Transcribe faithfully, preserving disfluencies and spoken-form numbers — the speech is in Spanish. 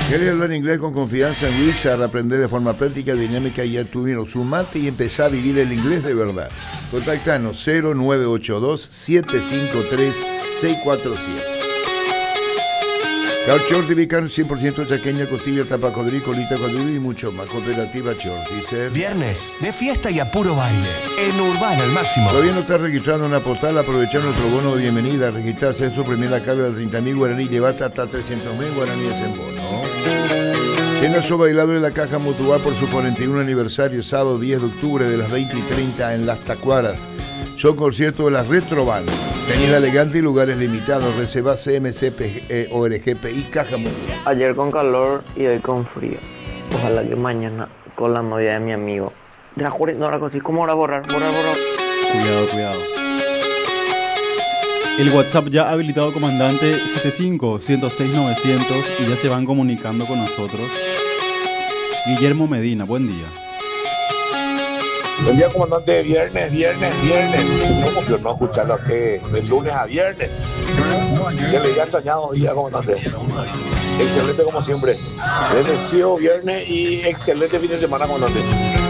¿Querés hablar inglés con confianza en Wizard? Aprender de forma práctica, dinámica y actuino. Sumate y empezá a vivir el inglés de verdad. Contactanos cero nueve ocho dos, siete cinco tres, seis cuatro siete. Carl Shorty, carne cien por ciento chaqueña, costilla, tapa codrí, colita codrí y mucho más. Cooperativa Shorty. Dice... Viernes de fiesta y a puro baile. En Urbana al máximo. Todavía no estás registrado en la postal. Aprovechar nuestro bono de bienvenida. Registrarse en su primera carga de treinta mil guaraní. Llevate hasta trescientos mil guaraníes en bono. Cena show bailable de la Caja Mutual por su cuarenta y uno aniversario. Sábado diez de octubre de las veinte y treinta en Las Tacuaras. Show concierto de las Retro Band. Tenida elegante y lugares limitados. Reserva C M C P eh, O R G P I Caja Mutual. Ayer con calor y hoy con frío. Ojalá que mañana con la novia de mi amigo. De la jure, no la cosa, ¿cómo ahora borrar? Borrar, borrar. Cuidado, cuidado. El WhatsApp ya habilitado, comandante setenta y cinco, ciento seis, novecientos, y ya se van comunicando con nosotros. Guillermo Medina, buen día. Buen día, comandante. Viernes, viernes, viernes. ¿Cómo que no escucharlo que de lunes a viernes? Ya le había extrañado día, comandante. Excelente como siempre. Bendecido viernes y excelente fin de semana, comandante.